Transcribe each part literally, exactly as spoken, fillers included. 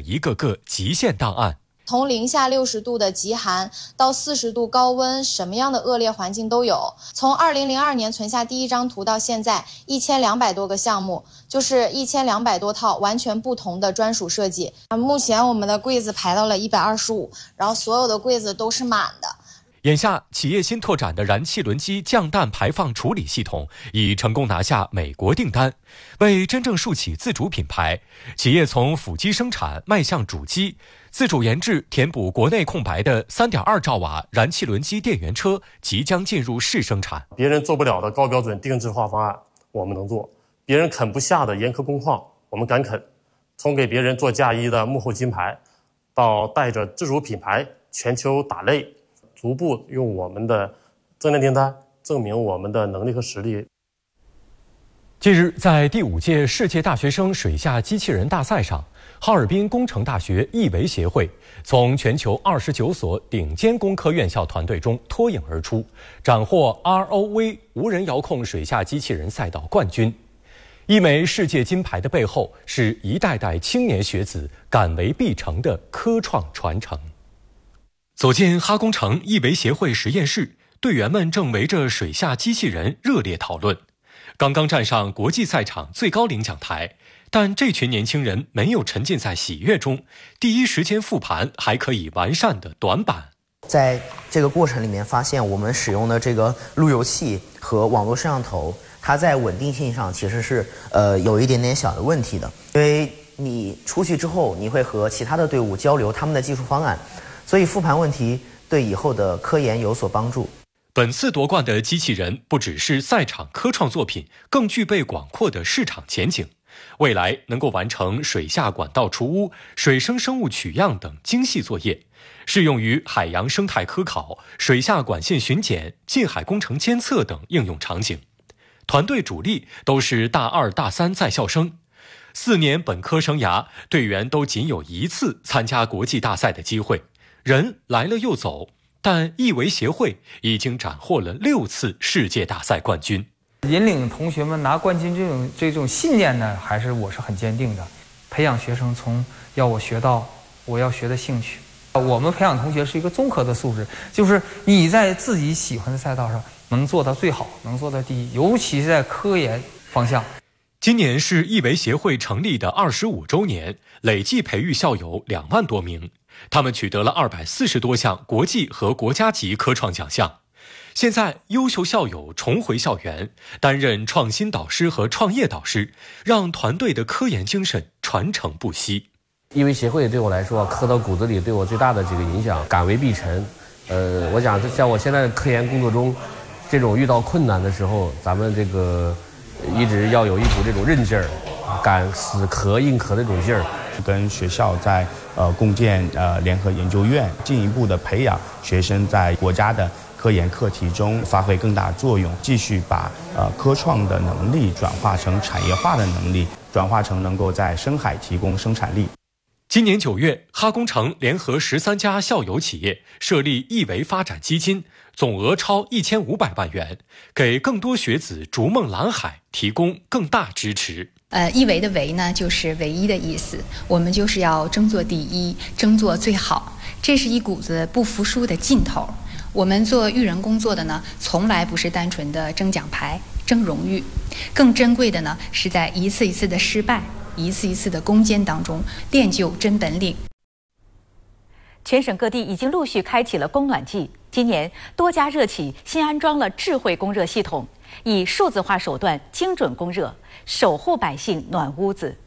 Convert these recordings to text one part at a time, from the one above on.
一个个极限档案。 从零下六十度的极寒到四十度高温，什么样的恶劣环境都有。从二零零二年存下第一张图到现在，一千两百多个项目，就是一千两百多套完全不同的专属设计。目前我们的柜子排到了一百二十五，然后所有的柜子都是满的。 眼下，企业新拓展的燃气轮机降氮排放处理系统已成功拿下美国订单。为真正树起自主品牌，企业从辅机生产迈向主机，自主研制填补国内空白的 三点二兆瓦燃气轮机电源车即将进入试生产。 别人做不了的高标准定制化方案，我们能做；别人啃不下的严苛工况，我们敢啃。从给别人做嫁衣的幕后金牌，到带着自主品牌全球打擂，逐步用我们的增量订单证明我们的能力和实力。 近日，在第五届世界大学生水下机器人大赛上，哈尔滨工程大学易维协会从全球二十九所顶尖工科院校团队中脱颖而出，斩获 R O V 无人遥控水下机器人赛道冠军。一枚世界金牌的背后，是一代代青年学子敢为必成的科创传承。走进哈工程易维协会实验室，队员们正围着水下机器人热烈讨论。刚刚站上国际赛场最高领奖台，但这群年轻人没有沉浸在喜悦中，第一时间复盘还可以完善的短板。 在这个过程里面发现，我们使用的这个路由器和网络摄像头，它在稳定性上其实是呃有一点点小的问题的。因为你出去之后，你会和其他的队伍交流他们的技术方案，所以复盘问题对以后的科研有所帮助。 本次夺冠的机器人不只是赛场科创作品，更具备广阔的市场前景。未来能够完成水下管道除污、水生生物取样等精细作业，适用于海洋生态科考、水下管线巡检、近海工程监测等应用场景。团队主力都是大二、大三在校生，四年本科生涯，队员都仅有一次参加国际大赛的机会。人来了又走，但易维协会已经斩获了六次世界大赛冠军。 引领同学们拿冠军这种这种信念呢，还是我是很坚定的。培养学生从要我学到我要学的兴趣。我们培养同学是一个综合的素质，就是你在自己喜欢的赛道上能做到最好，能做到第一，尤其是在科研方向。 今年是易维协会成立的二十五周年，累计培育校友两万多名，他们取得了二百四十多项国际和国家级科创奖项。现在，优秀校友重回校园，担任创新导师和创业导师，让团队的科研精神传承不息。 易维协会对我来说，刻到骨子里对我最大的这个影响，敢为必成。呃，我想像我现在科研工作中，这种遇到困难的时候，咱们这个一直要有一股这种韧劲儿，敢死磕硬磕的这种劲儿。 跟学校在呃共建呃联合研究院，进一步的培养学生在国家的科研课题中发挥更大作用，继续把呃科创的能力转化成产业化的能力，转化成能够在深海提供生产力。 今年九月，哈工程联合十三家校友企业设立易维发展基金，总额超一千五百万元，给更多学子逐梦蓝海提供更大支持。 呃，易维的维呢，就是唯一的意思。我们就是要争做第一，争做最好，这是一股子不服输的劲头。我们做育人工作的呢，从来不是单纯的争奖牌、争荣誉，更珍贵的呢，是在一次一次的失败、一次一次的攻坚当中练就真本领。 全省各地已经陆续开启了供暖季，今年多家热企新安装了智慧供热系统，以数字化手段精准供热，守护百姓暖屋子。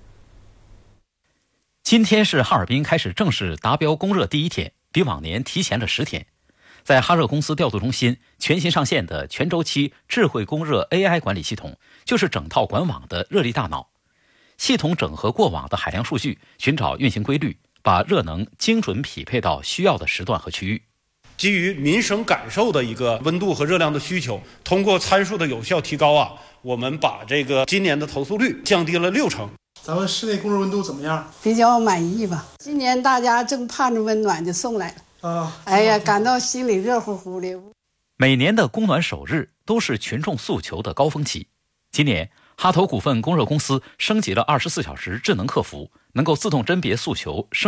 今天是哈尔滨开始正式达标供热第一天，比往年提前了十天。在哈热公司调度中心全新上线的全周期智慧供热 A I 管理系统，就是整套管网的热力大脑。系统整合过往的海量数据，寻找运行规律，把热能精准匹配到需要的时段和区域。 基于民生感受的一个温度和热量的需求，通过参数的有效提高啊，我们把这个今年的投诉率降低了六成。 咱们室内供热温度怎么样？ 比较满意吧。今年大家正盼着温暖就送来了啊！哎呀，感到心里热乎乎的。 每年的供暖首日都是群众诉求的高峰期。今年，哈投股份供热公司升级了二十四小时智能客服，能够自动甄别诉求，升